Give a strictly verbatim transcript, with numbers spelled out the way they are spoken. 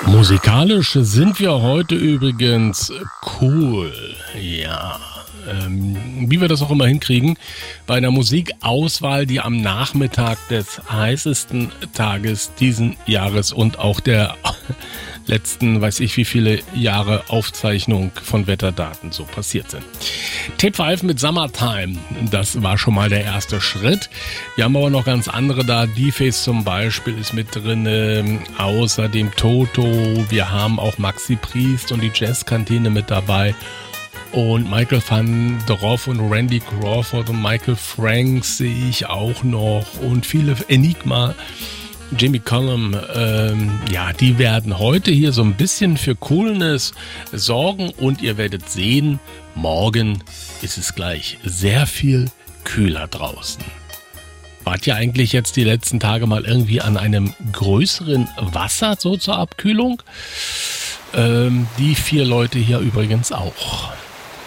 Musikalisch sind wir heute übrigens cool. Ja, ähm, wie wir das auch immer hinkriegen, bei einer Musikauswahl, die am Nachmittag des heißesten Tages diesen Jahres und auch der letzten, weiß ich wie viele Jahre Aufzeichnung von Wetterdaten so passiert sind. Tape fünf mit Summertime, das war schon mal der erste Schritt. Wir haben aber noch ganz andere da. D-Face zum Beispiel ist mit drin, außerdem Toto. Wir haben auch Maxi Priest und die Jazzkantine mit dabei. Und Michael van der Rohe und Randy Crawford und Michael Franks sehe ich auch noch. Und viele Enigma, Jimmy Cullum, ähm, ja, die werden heute hier so ein bisschen für Coolness sorgen. Und ihr werdet sehen, morgen ist es gleich sehr viel kühler draußen. Wart ihr eigentlich jetzt die letzten Tage mal irgendwie an einem größeren Wasser so zur Abkühlung? Ähm, die vier Leute hier übrigens auch.